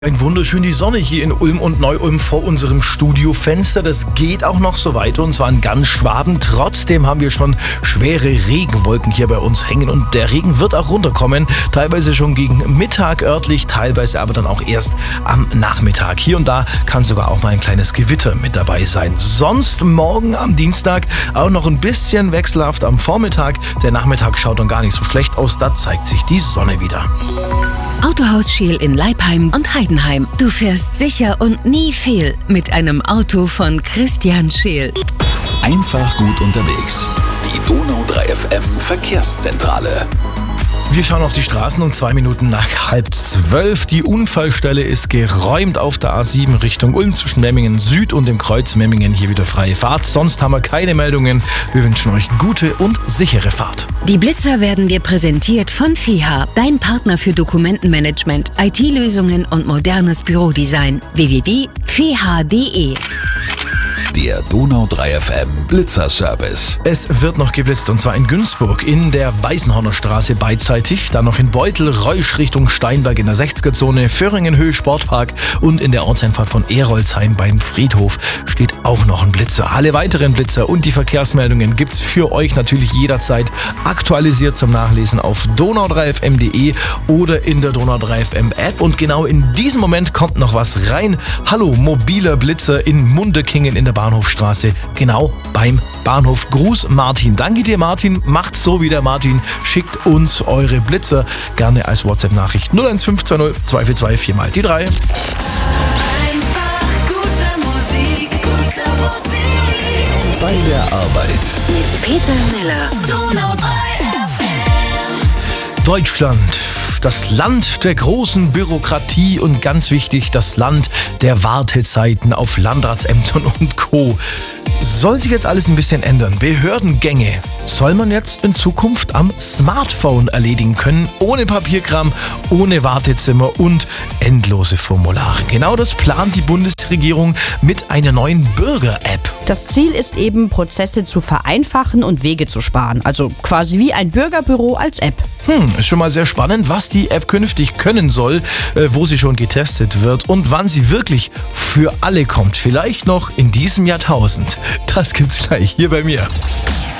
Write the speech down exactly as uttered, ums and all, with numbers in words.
Ein wunderschön die Sonne hier in Ulm und Neu-Ulm vor unserem Studiofenster. Das geht auch noch so weiter und zwar in ganz Schwaben. Trotzdem haben wir schon schwere Regenwolken hier bei uns hängen und der Regen wird auch runterkommen. Teilweise schon gegen Mittag örtlich, teilweise aber dann auch erst am Nachmittag. Hier und da kann sogar auch mal ein kleines Gewitter mit dabei sein. Sonst morgen am Dienstag auch noch ein bisschen wechselhaft am Vormittag. Der Nachmittag schaut dann gar nicht so schlecht aus. Da zeigt sich die Sonne wieder. Autohaus Scheel in Leipheim und Heidenheim. Du fährst sicher und nie fehl mit einem Auto von Christian Scheel. Einfach gut unterwegs. Die Donau drei F M Verkehrszentrale. Wir schauen auf die Straßen um zwei Minuten nach halb zwölf. Die Unfallstelle ist geräumt auf der A sieben Richtung Ulm zwischen Memmingen Süd und dem Kreuz Memmingen. Hier wieder freie Fahrt. Sonst haben wir keine Meldungen. Wir wünschen euch gute und sichere Fahrt. Die Blitzer werden dir präsentiert von F E H, dein Partner für Dokumentenmanagement, I T-Lösungen und modernes Bürodesign. w w w punkt f e h punkt d e Der Donau drei F M Blitzerservice. Es wird noch geblitzt und zwar in Günzburg in der Weißenhorner Straße beidseitig, dann noch in Beutel, Reusch Richtung Steinberg in der sechziger-Zone, Föhringenhöhe Sportpark und in der Ortseinfahrt von Erolzheim beim Friedhof steht auch noch ein Blitzer. Alle weiteren Blitzer und die Verkehrsmeldungen gibt's für euch natürlich jederzeit aktualisiert zum Nachlesen auf donau drei f m punkt d e oder in der Donau drei F M App und genau in diesem Moment kommt noch was rein. Hallo, mobiler Blitzer in Mundekingen in der Bahnhofstraße, genau beim Bahnhof. Gruß Martin. Danke dir Martin, macht so wie der Martin, schickt uns eure Blitzer gerne als WhatsApp-Nachricht null eins fünf zwei null zwei vier zwei vier mal die drei. Einfach gute Musik, gute Musik. Bei der Arbeit. Mit Peter Miller. Donau drei F M. Deutschland, das Land der großen Bürokratie und ganz wichtig, das Land der Wartezeiten auf Landratsämtern und Co. Soll sich jetzt alles ein bisschen ändern. Behördengänge soll man jetzt in Zukunft am Smartphone erledigen können, ohne Papierkram, ohne Wartezimmer und endlose Formulare. Genau das plant die Bundesregierung mit einer neuen Bürger-App. Das Ziel ist eben, Prozesse zu vereinfachen und Wege zu sparen. Also quasi wie ein Bürgerbüro als App. Hm, ist schon mal sehr spannend, was die App künftig können soll, äh, wo sie schon getestet wird und wann sie wirklich für alle kommt. Vielleicht noch in diesem Jahrtausend. Das gibt's gleich hier bei mir.